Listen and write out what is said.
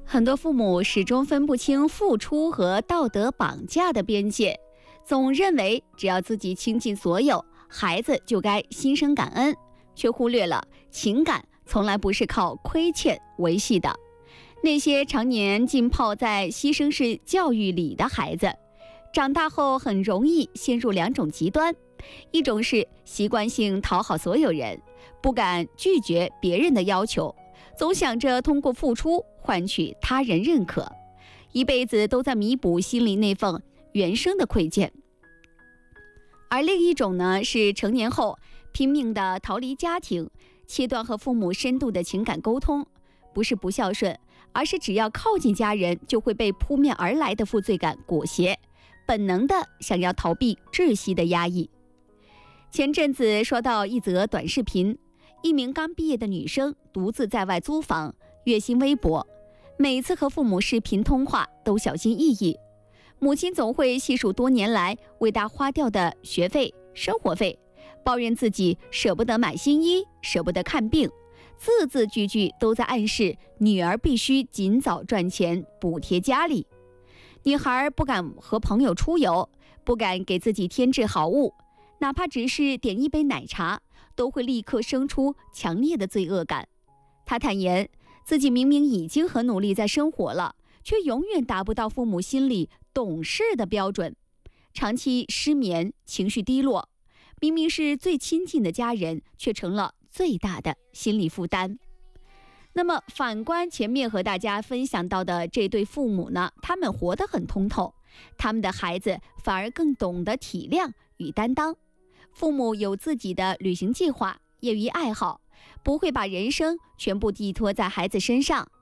很多父母始终分不清付出和道德绑架的边界，总认为只要自己倾尽所有，孩子就该心生感恩，却忽略了情感从来不是靠亏欠维系的。那些常年浸泡在牺牲式教育里的孩子，长大后很容易陷入两种极端，一种是习惯性讨好所有人，不敢拒绝别人的要求，总想着通过付出换取他人认可，一辈子都在弥补心里那份原生的亏欠。而另一种呢，是成年后拼命地逃离家庭，切断和父母深度的情感沟通，不是不孝顺，而是只要靠近家人就会被扑面而来的负罪感裹挟，本能的想要逃避窒息的压抑。前阵子刷到一则短视频，一名刚毕业的女生独自在外租房，月薪微薄，每次和父母视频通话都小心翼翼，母亲总会细数多年来为她花掉的学费、生活费，抱怨自己舍不得买新衣，舍不得看病，字字句句都在暗示女儿必须尽早赚钱补贴家里。女孩不敢和朋友出游，不敢给自己添置好物，哪怕只是点一杯奶茶，都会立刻生出强烈的罪恶感。她坦言，自己明明已经很努力在生活了，却永远达不到父母心里懂事的标准，长期失眠，情绪低落，明明是最亲近的家人，却成了最大的心理负担。那么反观前面和大家分享到的这对父母呢，他们活得很通透，他们的孩子反而更懂得体谅与担当。父母有自己的旅行计划、业余爱好，不会把人生全部寄托在孩子身上，